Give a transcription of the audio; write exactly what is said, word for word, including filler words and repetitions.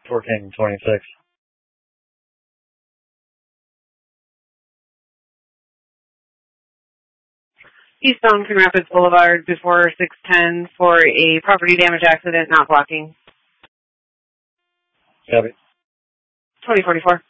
fourteen twenty-six. Eastbound Coon Rapids Boulevard before six ten for a property damage accident, not blocking. Copy. twenty forty-four.